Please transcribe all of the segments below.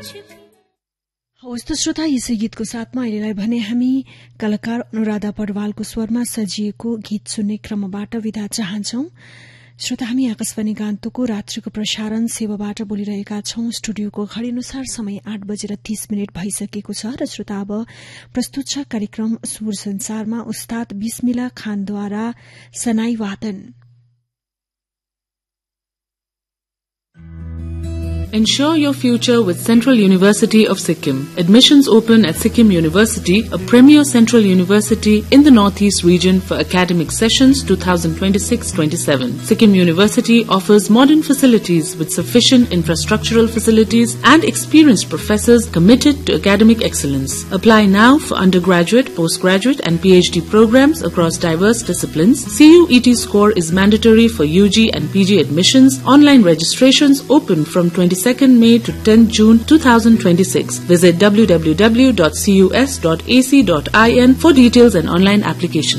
हवस् त श्रोता, यसै गीतको साथमा अहिलेलाई भने हामी कलाकार अनुराधा पौडवालको स्वरमा सजिएको गीत सुन्ने क्रमबाट विदा चाहन्छौं। श्रोता, हामी आकाशवाणी गान्तोकको रात्रिको प्रसारण सेवाबाट बोलिरहेका छौं। स्टुडियोको घड़ी अनुसार समय 8:30 भइसकेको छ र श्रोता, अब प्रस्तुत छ कार्यक्रम सुर संसारमा उस्ताद बिस्मिल्ला खानद्वारा सनाई वादन। Ensure your future with Central University of Sikkim. Admissions open at Sikkim University, a premier central university in the Northeast region for academic sessions 2026-27. Sikkim University offers modern facilities with sufficient infrastructural facilities and experienced professors committed to academic excellence. Apply now for undergraduate, postgraduate and PhD programs across diverse disciplines. CUET score is mandatory for UG and PG admissions. Online registrations open from 22nd May to 10th June 2026. Visit www.cus.ac.in for details and online application.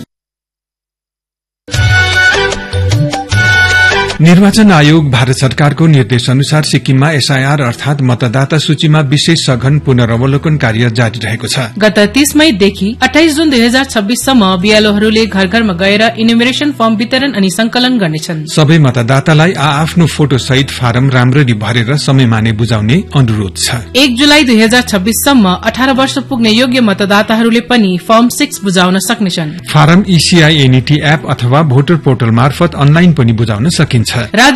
निर्वाचन आयोग भारत सरकारको निर्देश अनुसार सिक्किममा SIR अर्थात मतदाता सूचीमा विशेष सघन पुनरावलोकन कार्य जारी रहेको छ। गत 30 मईदेखि 28 जुन 2026 सम्म बीएलओहरूले घर घरमा गएर इन्युमरेसन फर्म वितरण अनि संकलन गर्नेछन्। सबै मतदातालाई आफ्नो फोटो सहित फारम राम्ररी भरेर समयमा नै बुझाउने अनुरोध छ। 1 जुलाई 2026 सम्म 18 वर्ष पुग्ने योग्य मतदाताहरूले पनि फर्म 6 बुझाउन सक्नेछन्। फारम ECI एनईटी एप अथवा भोटर पोर्टल मार्फत अनलाइन पनि बुझाउन सकिन्छ।